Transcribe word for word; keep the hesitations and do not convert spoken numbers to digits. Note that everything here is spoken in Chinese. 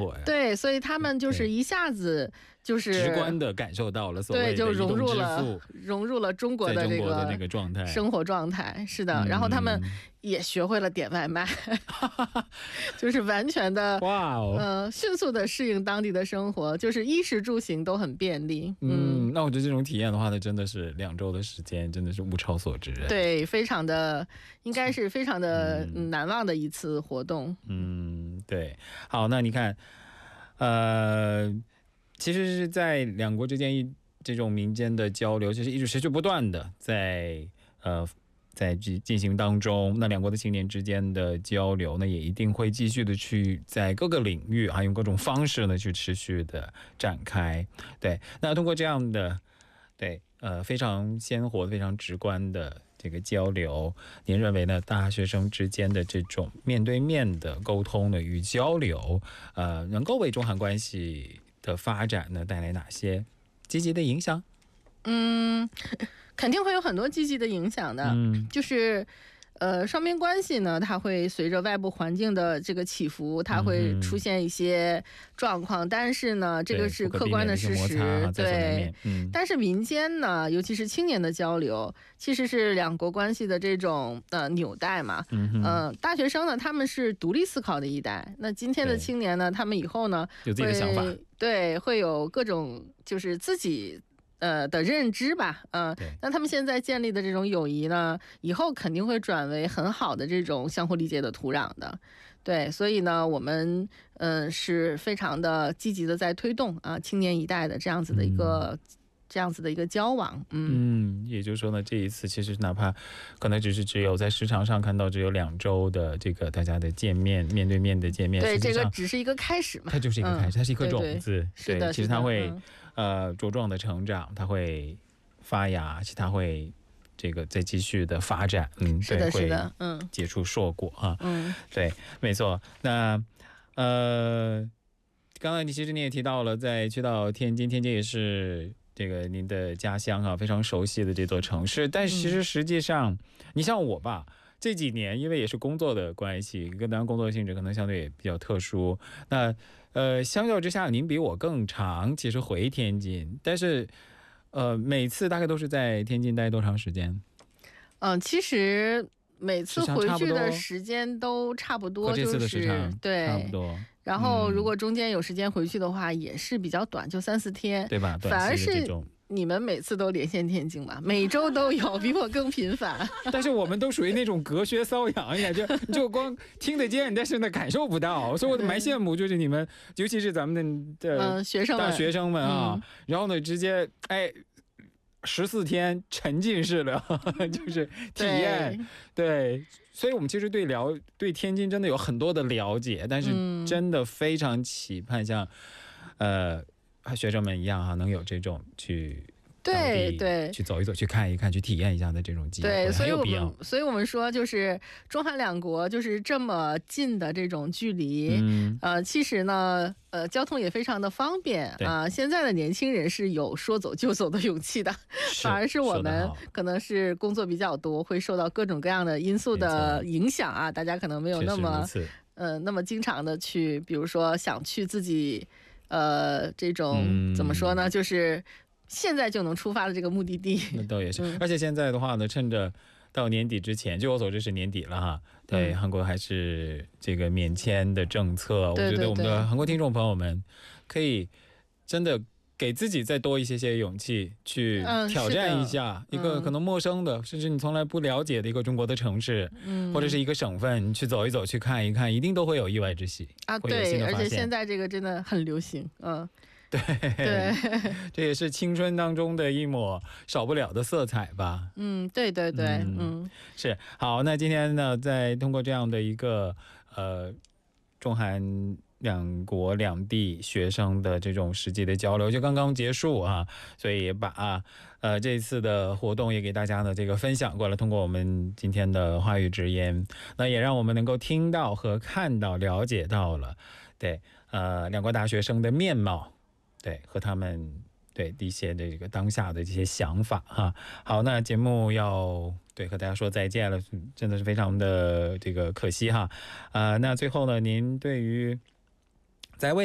活呀。 对，所以他们就是一下子就是直观的感受到了所谓的对，就融入移动支了付融入了中国的这在中国的那个个状态生活状态。是的， 嗯然后他们也学会了点外卖，就是完全的哇哦， 呃迅速的适应当地的生活，就是衣食住行都很便利。 嗯，那我觉得这种体验的话呢，真的是两周的时间，真的是物超所值。 对，非常的应该是非常的难忘的一次活动。 嗯，对。好，那你看，呃，其实是在两国之间一这种民间的交流，就是一直持续不断的在呃。在进行当中，那两国的青年之间的交流呢，也一定会继续的去在各个领域啊，用各种方式呢去持续的展开。对，那通过这样的对呃非常鲜活、非常直观的这个交流，您认为呢？大学生之间的这种面对面的沟通呢与交流，呃，能够为中韩关系的发展呢带来哪些积极的影响？ 嗯，肯定会有很多积极的影响的。 嗯， 就是呃，双边关系呢，它会随着外部环境的这个起伏，它会出现一些状况，嗯、但是呢，这个是客观的事实。对， 嗯， 但是民间呢，尤其是青年的交流，其实是两国关系的这种呃纽带嘛。嗯、呃，大学生呢，他们是独立思考的一代，那今天的青年呢，他们以后呢， 有自己的想法， 对，会有各种就是自己。呃的认知吧，嗯、呃，那他们现在建立的这种友谊呢，以后肯定会转为很好的这种相互理解的土壤的，对，所以呢，我们嗯、呃、是非常的积极的在推动啊青年一代的这样子的一个、嗯、这样子的一个交往， 嗯嗯，也就是说呢，这一次其实哪怕可能只是只有在时长上看到只有两周的这个大家的见面，面对面的见面， 对，这个只是一个开始嘛， 它就是一个开始，嗯、它是一颗种子， 对对是的， 其实它会。 嗯呃，茁壮的成长，它会发芽，其实它会这个再继续的发展，嗯， 是的，是的，嗯， 结出硕果啊， 嗯， 对，没错。那呃，刚刚你其实你也提到了，在去到天津，天津也是这个您的家乡啊，非常熟悉的这座城市。但其实实际上，嗯、你像我吧。这几年因为也是工作的关系，跟当然工作性质可能相对也比较特殊。那呃，相较之下，您比我更长，其实回天津，但是呃，每次大概都是在天津待多长时间？ 嗯，其实每次回去的时间都差不多， 和这次的时长对差不多。 然后如果中间有时间回去的话，嗯、也是比较短，就三四天， 对吧？ 反而是你们每次都连线天津吧，每周都有，比我更频繁。 但是我们都属于那种隔靴搔痒呀，就就光听得见，但是呢感受不到，所以我蛮羡慕，就是你们，尤其是咱们的嗯学生们、 大学生们啊， 嗯、 然后呢直接哎十四天沉浸式的，就是体验，对。对所以我们其实对了对天津真的有很多的了解，但是真的非常期盼像，嗯、呃，学生们一样哈、啊，能有这种去对对去走一走、去看一看、去体验一下的这种机会， 对，所以我很有必要。 所以我们说，就是中韩两国就是这么近的这种距离，嗯、呃，其实呢，呃，交通也非常的方便啊、呃。现在的年轻人是有说走就走的勇气的，反而是我们可能是工作比较多，会受到各种各样的因素的影响啊，大家可能没有那么呃那么经常的去，比如说想去自己呃这种、嗯、怎么说呢，就是现在就能出发的这个目的地。 那倒也是、嗯、而且现在的话呢，趁着到年底之前，据我所知是年底了哈，对、嗯、韩国还是这个免签的政策， 对对对， 我觉得我们的韩国听众朋友们可以真的给自己再多一些些勇气，去挑战一下一个可能陌生的、嗯、甚至你从来不了解的一个中国的城市、嗯、或者是一个省份，你去走一走，去看一看，一定都会有意外之喜啊。对，而且现在这个真的很流行，嗯。 对对， 这也是青春当中的一抹少不了的色彩吧。 嗯，对对对，嗯，嗯是。好，那今天呢，再通过这样的一个呃中韩两国两地学生的这种实际的交流就刚刚结束啊，所以把啊呃这次的活动也给大家呢这个分享过来，通过我们今天的话语之言，那也让我们能够听到和看到了解到了对呃两国大学生的面貌，对和他们对一些的这个当下的这些想法哈。好，那节目要对和大家说再见了，真的是非常的这个可惜哈。呃，那最后呢，您对于在未